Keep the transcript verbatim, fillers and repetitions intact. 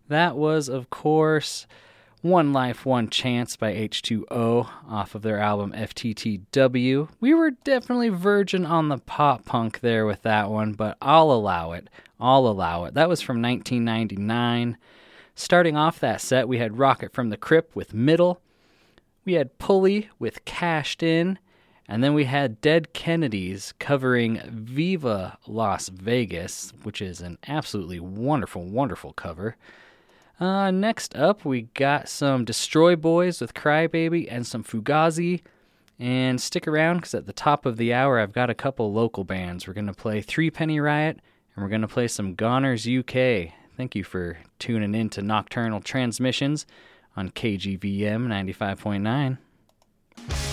That was, of course, One Life, One Chance by H two O off of their album F T T W. We were definitely verging on the pop punk there with that one, but I'll allow it. I'll allow it. That was from nineteen ninety-nine. Starting off that set, we had Rocket from the Crypt with Middle. We had Pulley with Cashed In. And then we had Dead Kennedys covering Viva Las Vegas, which is an absolutely wonderful, wonderful cover. Uh, next up, we got some Destroy Boys with Crybaby and some Fugazi. And stick around, because at the top of the hour, I've got a couple local bands. We're going to play Three Penny Riot, and we're going to play some Goners U K. Thank you for tuning in to Nocturnal Transmissions on K G V M ninety-five point nine.